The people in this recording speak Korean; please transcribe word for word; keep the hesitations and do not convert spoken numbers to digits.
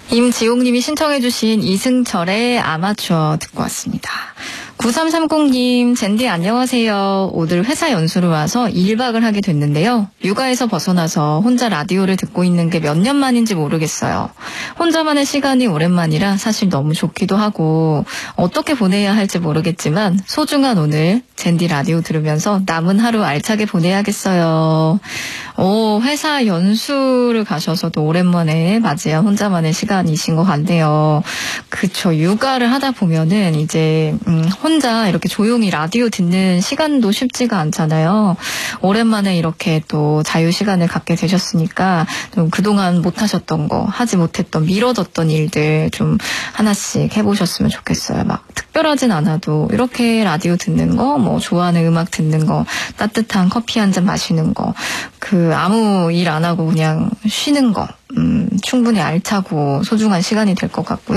임지옥님이 신청해주신 이승철의 아마추어 듣고 왔습니다. 구삼삼공님, 젠디 안녕하세요. 오늘 회사 연수를 와서 일 박을 하게 됐는데요. 육아에서 벗어나서 혼자 라디오를 듣고 있는 게 몇 년 만인지 모르겠어요. 혼자만의 시간이 오랜만이라 사실 너무 좋기도 하고 어떻게 보내야 할지 모르겠지만 소중한 오늘 젠디 라디오 들으면서 남은 하루 알차게 보내야겠어요. 오, 회사 연수를 가셔서도 오랜만에 맞이한 혼자만의 시간이신 것 같네요. 그쵸, 육아를 하다 보면은 이제 음, 혼자 이렇게 조용히 라디오 듣는 시간도 쉽지가 않잖아요. 오랜만에 이렇게 또 자유 시간을 갖게 되셨으니까 좀 그동안 못하셨던 거, 하지 못했던 미뤄졌던 일들 좀 하나씩 해보셨으면 좋겠어요. 막 특별하진 않아도 이렇게 라디오 듣는 거, 뭐 좋아하는 음악 듣는 거, 따뜻한 커피 한 잔 마시는 거, 그 아무 일 안 하고 그냥 쉬는 거, 음, 충분히 알차고 소중한 시간이 될 것 같고요.